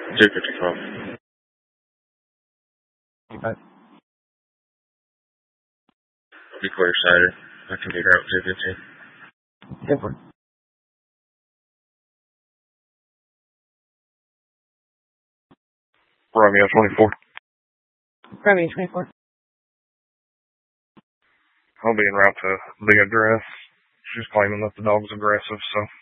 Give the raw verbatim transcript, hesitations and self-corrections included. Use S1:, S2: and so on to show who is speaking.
S1: two fifty-five.
S2: Okay.
S1: Be clear sighted. I can be route two fifteen.
S2: Different.
S1: Romeo twenty-four.
S2: Romeo twenty-four.
S1: I'll be en route to the address. She's claiming that the dog's aggressive, so